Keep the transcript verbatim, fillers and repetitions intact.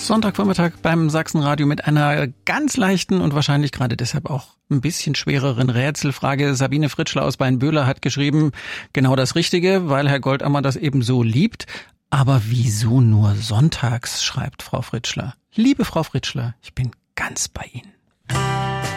Sonntagvormittag beim Sachsenradio mit einer ganz leichten und wahrscheinlich gerade deshalb auch ein bisschen schwereren Rätselfrage. Sabine Fritschler aus Weinböhler hat geschrieben, genau das Richtige, weil Herr Goldammer das eben so liebt. Aber wieso nur sonntags, schreibt Frau Fritschler. Liebe Frau Fritschler, ich bin ganz bei Ihnen.